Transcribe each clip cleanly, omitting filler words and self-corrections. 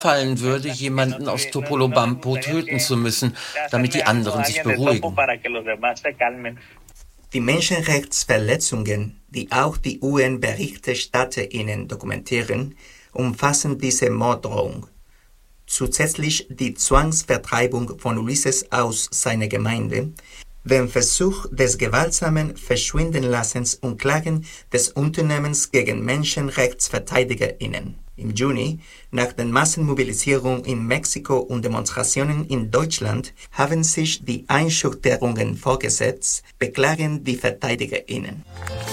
fallen würde, jemanden aus Topolobampo töten zu müssen, damit die anderen sich beruhigen. Die Menschenrechtsverletzungen, die auch die UN-BerichterstatterInnen dokumentieren, umfassen diese Morddrohung. Zusätzlich die Zwangsvertreibung von Ulysses aus seiner Gemeinde, den Versuch des gewaltsamen Verschwindenlassens und Klagen des Unternehmens gegen MenschenrechtsverteidigerInnen. Im Juni, nach der Massenmobilisierung in Mexiko und Demonstrationen in Deutschland, haben sich die Einschüchterungen fortgesetzt, beklagen die VerteidigerInnen.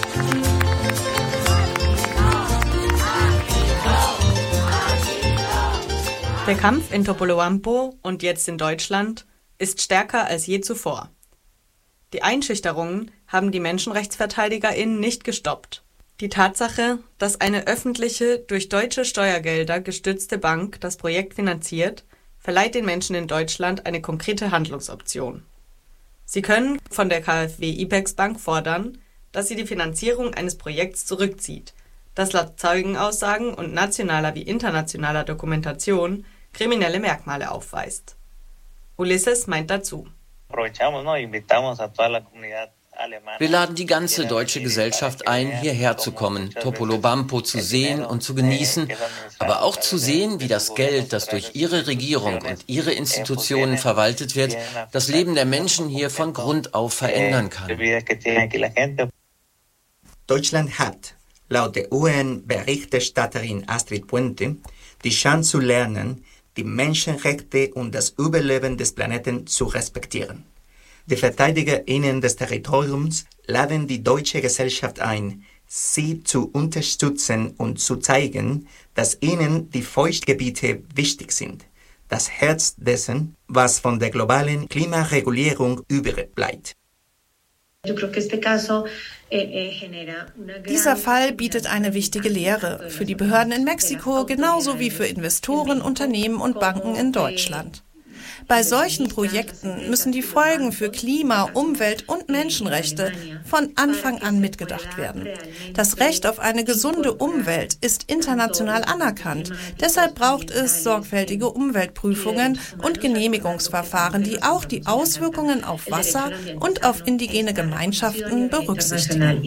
Der Kampf in Topolobampo und jetzt in Deutschland ist stärker als je zuvor. Die Einschüchterungen haben die MenschenrechtsverteidigerInnen nicht gestoppt. Die Tatsache, dass eine öffentliche, durch deutsche Steuergelder gestützte Bank das Projekt finanziert, verleiht den Menschen in Deutschland eine konkrete Handlungsoption. Sie können von der KfW IPEX Bank fordern, dass sie die Finanzierung eines Projekts zurückzieht, das laut Zeugenaussagen und nationaler wie internationaler Dokumentation kriminelle Merkmale aufweist. Ulysses meint dazu: Wir laden die ganze deutsche Gesellschaft ein, hierher zu kommen, Topolobampo zu sehen und zu genießen, aber auch zu sehen, wie das Geld, das durch ihre Regierung und ihre Institutionen verwaltet wird, das Leben der Menschen hier von Grund auf verändern kann. Deutschland hat, laut der UN-Berichterstatterin Astrid Puente, die Chance zu lernen, die Menschenrechte und das Überleben des Planeten zu respektieren. Die VerteidigerInnen des Territoriums laden die deutsche Gesellschaft ein, sie zu unterstützen und zu zeigen, dass ihnen die Feuchtgebiete wichtig sind, das Herz dessen, was von der globalen Klimaregulierung übrig bleibt. Dieser Fall bietet eine wichtige Lehre für die Behörden in Mexiko genauso wie für Investoren, Unternehmen und Banken in Deutschland. Bei solchen Projekten müssen die Folgen für Klima, Umwelt und Menschenrechte von Anfang an mitgedacht werden. Das Recht auf eine gesunde Umwelt ist international anerkannt. Deshalb braucht es sorgfältige Umweltprüfungen und Genehmigungsverfahren, die auch die Auswirkungen auf Wasser und auf indigene Gemeinschaften berücksichtigen.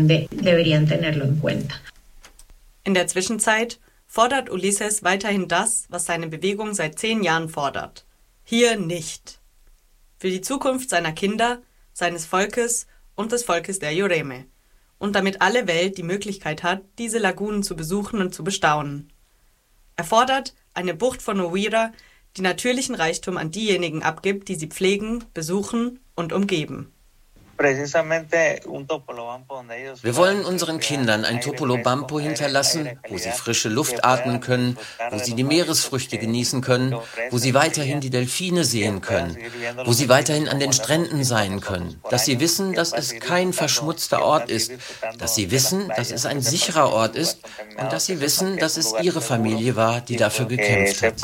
In der Zwischenzeit fordert Ulysses weiterhin das, was seine Bewegung seit 10 Jahren fordert. Hier nicht. Für die Zukunft seiner Kinder, seines Volkes und des Volkes der Yoreme. Und damit alle Welt die Möglichkeit hat, diese Lagunen zu besuchen und zu bestaunen. Er fordert eine Bucht von Uvira, die natürlichen Reichtum an diejenigen abgibt, die sie pflegen, besuchen und umgeben. Wir wollen unseren Kindern ein Topolobampo hinterlassen, wo sie frische Luft atmen können, wo sie die Meeresfrüchte genießen können, wo sie weiterhin die Delfine sehen können, wo sie weiterhin an den Stränden sein können, dass sie wissen, dass es kein verschmutzter Ort ist, dass sie wissen, dass es ein sicherer Ort ist und dass sie wissen, dass es ihre Familie war, die dafür gekämpft hat.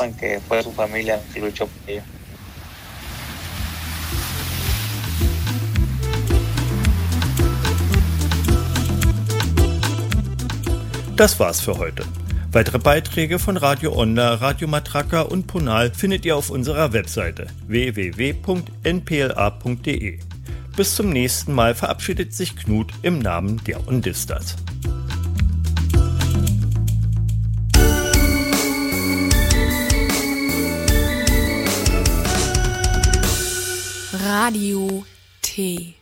Das war's für heute. Weitere Beiträge von Radio Onda, Radio Matraca und Ponal findet ihr auf unserer Webseite www.npla.de. Bis zum nächsten Mal verabschiedet sich Knut im Namen der Ondistas. Radio T